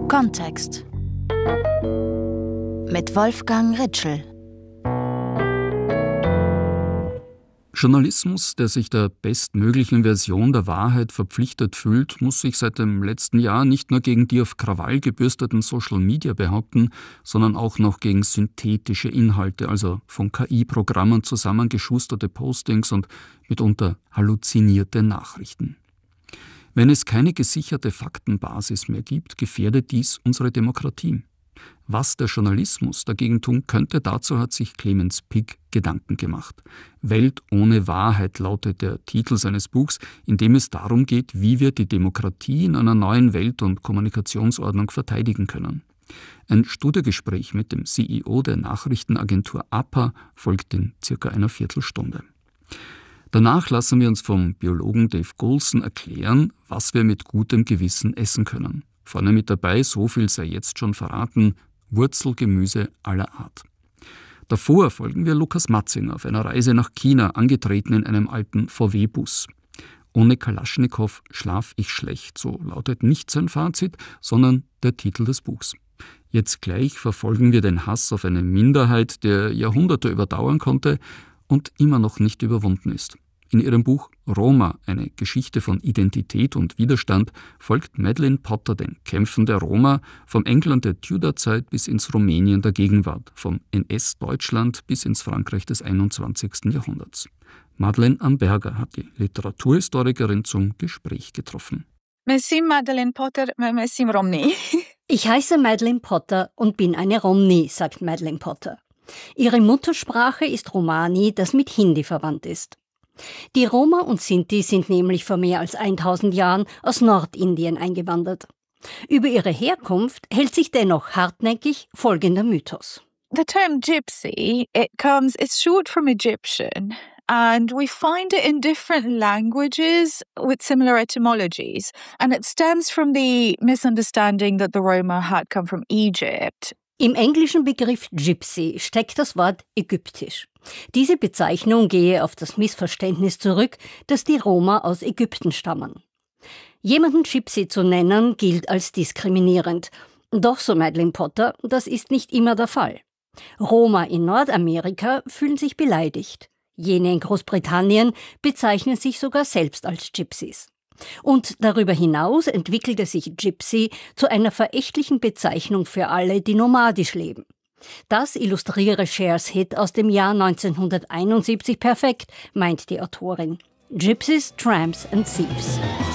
Kontext mit Wolfgang Ritschl. Journalismus, der sich der bestmöglichen Version der Wahrheit verpflichtet fühlt, muss sich seit dem letzten Jahr nicht nur gegen die auf Krawall gebürsteten Social Media behaupten, sondern auch noch gegen synthetische Inhalte, also von KI-Programmen zusammengeschusterte Postings und mitunter halluzinierte Nachrichten. Wenn es keine gesicherte Faktenbasis mehr gibt, gefährdet dies unsere Demokratie. Was der Journalismus dagegen tun könnte, dazu hat sich Clemens Pick Gedanken gemacht. »Welt ohne Wahrheit« lautet der Titel seines Buchs, in dem es darum geht, wie wir die Demokratie in einer neuen Welt- und Kommunikationsordnung verteidigen können. Ein Studiogespräch mit dem CEO der Nachrichtenagentur APA folgt in circa einer Viertelstunde. Danach lassen wir uns vom Biologen Dave Goulson erklären, was wir mit gutem Gewissen essen können. Vorne mit dabei, so viel sei jetzt schon verraten, Wurzelgemüse aller Art. Davor folgen wir Lukas Matzinger auf einer Reise nach China, angetreten in einem alten VW-Bus. Ohne Kalaschnikow schlaf ich schlecht, so lautet nicht sein Fazit, sondern der Titel des Buchs. Jetzt gleich verfolgen wir den Hass auf eine Minderheit, der Jahrhunderte überdauern konnte und immer noch nicht überwunden ist. In ihrem Buch Roma, eine Geschichte von Identität und Widerstand, folgt Madeleine Potter den Kämpfen der Roma vom England der Tudorzeit bis ins Rumänien der Gegenwart, vom NS-Deutschland bis ins Frankreich des 21. Jahrhunderts. Madeleine Amberger hat die Literaturhistorikerin zum Gespräch getroffen. Merci Madeleine Potter, merci Romney. Ich heiße Madeleine Potter und bin eine Romni, sagt Madeleine Potter. Ihre Muttersprache ist Romani, das mit Hindi verwandt ist. Die Roma und Sinti sind nämlich vor mehr als 1000 Jahren aus Nordindien eingewandert. Über ihre Herkunft hält sich dennoch hartnäckig folgender Mythos. The term gypsy, it's short from Egyptian, and we find it in different languages with similar etymologies, and it stems from the misunderstanding that the Roma had come from Egypt. Im englischen Begriff Gypsy steckt das Wort ägyptisch. Diese Bezeichnung gehe auf das Missverständnis zurück, dass die Roma aus Ägypten stammen. Jemanden Gypsy zu nennen, gilt als diskriminierend. Doch, so Madeleine Potter, das ist nicht immer der Fall. Roma in Nordamerika fühlen sich beleidigt. Jene in Großbritannien bezeichnen sich sogar selbst als Gypsies. Und darüber hinaus entwickelte sich Gypsy zu einer verächtlichen Bezeichnung für alle, die nomadisch leben. Das illustriere Chers Hit aus dem Jahr 1971 perfekt, meint die Autorin. Gypsies, Tramps and Thieves.